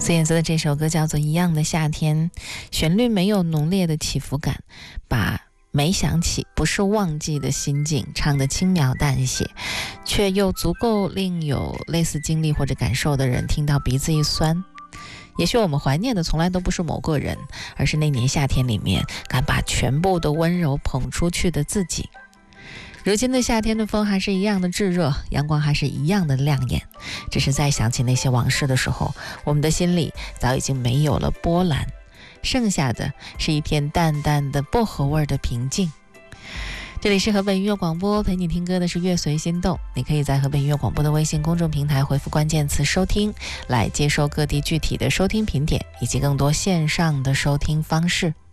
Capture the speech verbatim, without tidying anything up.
孙燕姿的这首歌叫做《一样的夏天》，旋律没有浓烈的起伏感，把没想起不是忘记的心境唱得轻描淡写，却又足够令有类似经历或者感受的人听到鼻子一酸。也许我们怀念的从来都不是某个人，而是那年夏天里面敢把全部的温柔捧出去的自己。如今的夏天的风还是一样的炙热，阳光还是一样的亮眼，只是在想起那些往事的时候，我们的心里早已经没有了波澜，剩下的是一片淡淡的薄荷味的平静。这里是河北音乐广播，陪你听歌的是乐随心动。你可以在河北音乐广播的微信公众平台回复关键词收听，来接收各地具体的收听频点以及更多线上的收听方式。